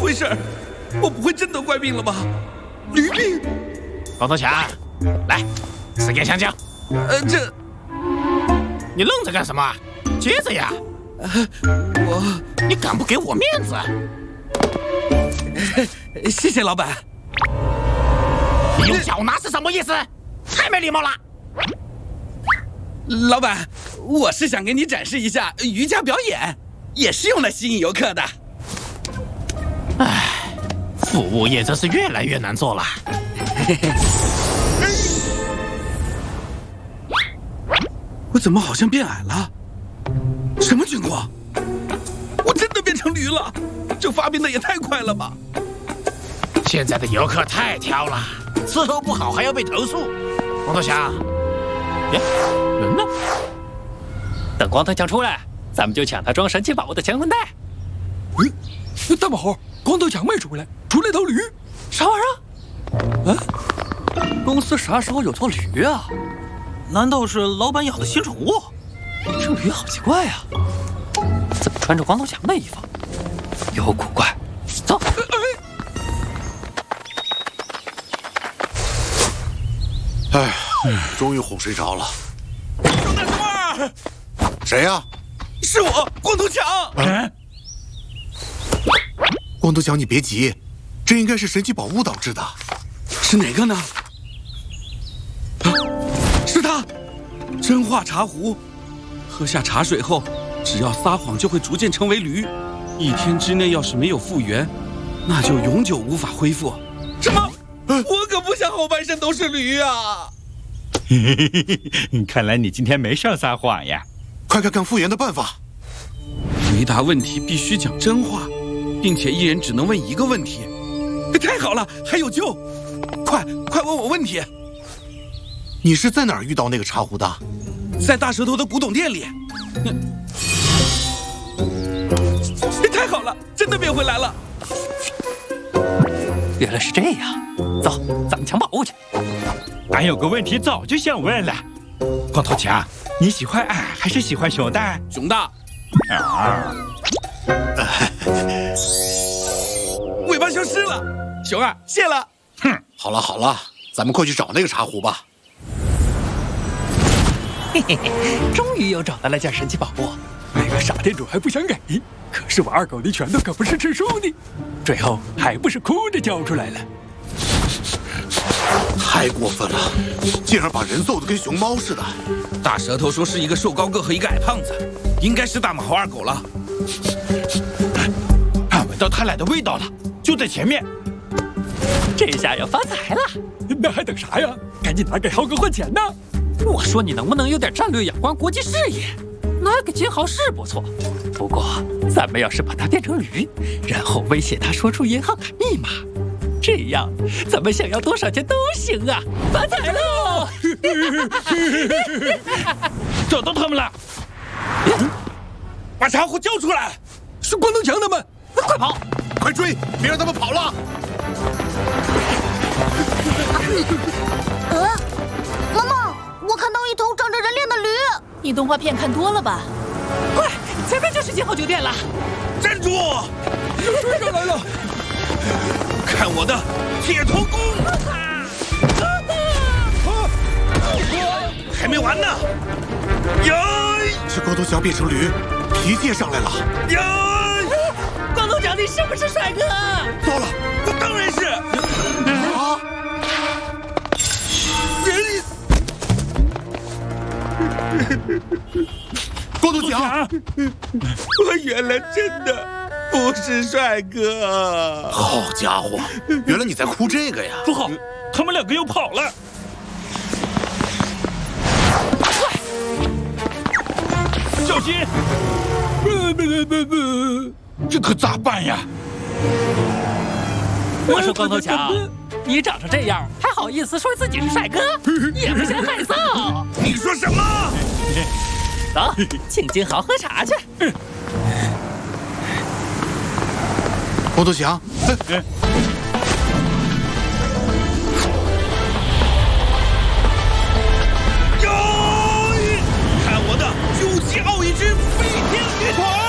回事？我不会真得怪病了吧？驴病？ 光头强，来，4根香蕉。 这， 你愣着干什么？接着呀！你敢不给我面子？ 谢谢老板。 你用脚拿是什么意思？太没礼貌了！ 老板，我是想给你展示一下瑜伽表演，也是用来吸引游客的。 唉，服务业真是越来越难做了。 我怎么好像变矮了？什么情况？我真的变成驴了？这发病的也太快了吧！ 现在的游客太挑了，伺候不好还要被投诉。光头强，呀，人呢？ 等光头强出来，咱们就抢他装神奇宝物的乾坤袋。 大马猴，光头强没出来，出来头驴， 啥玩意儿？公司啥时候有头驴啊？难道是老板养的新宠物？这驴好奇怪呀，怎么穿着光头强的衣服？有古怪。走。 哎，终于哄睡着了。 有大熊二， 谁呀？ 是我，光头强。 光头强，你别急，这应该是神奇宝物导致的。 是哪个呢？是它，真话茶壶。喝下茶水后，只要撒谎就会逐渐成为驴。1天之内要是没有复原，那就永久无法恢复。什么？我可不想后半生都是驴啊！ 看来你今天没少撒谎呀！ 快看看复原的办法。 回答问题必须讲真话，并且一人只能问1个问题。太好了，还有救！快问我问题！ 你是在哪儿遇到那个茶壶的？ 在大舌头的古董店里。太好了，真的变回来了！ 原来是这样，走，咱们抢宝物去。 俺有个问题早就想问了，光头强，你喜欢俺还是喜欢熊大？ 熊大。尾巴消失了，熊二谢了。 哼，好了，咱们快去找那个茶壶吧。 嘿嘿嘿，终于又找到了件神奇宝物。 那个傻店主还不想给，可是我2狗的拳头可不是吃素的，最后还不是哭着交出来了。 太过分了，竟然把人揍得跟熊猫似的。 大舌头说是一个瘦高个和一个矮胖子，应该是大马猴2狗了。 俺闻到他俩的味道了，就在前面。 这下要发财了， 那还等啥呀？赶紧拿给浩哥换钱呢！ 我说你能不能有点战略眼光、国际视野？拿个金豪是不错，不过咱们要是把它变成驴，然后威胁他说出银行卡密码，这样咱们想要多少钱都行啊！发财喽！ 找到他们了， 把茶壶交出来！ 是光头强他们， 快跑！ 快追，别让他们跑了！ 妈妈，我看到一头长着人脸的驴。 你动画片看多了吧？ 快，前面就是金豪酒店了！ 站住！ 又追上来了！ 看我的铁头功！还没完呢！呀！ 这光头强变成驴，脾气也上来了。 呀！ 光头强，你是不是帅哥？ 糟了， 我当然是。 啊！光头强， 我原来真的不是帅哥。 好家伙，原来你在哭这个呀！ 不好，他们2个又跑了。小心！这可咋办呀？ 我说光头强，你长成这样，还好意思说自己是帅哥？也不嫌害臊。 你说什么？ 走，请金豪喝茶去。 光头强， 哟！看我的究极奥义之飞天女腿！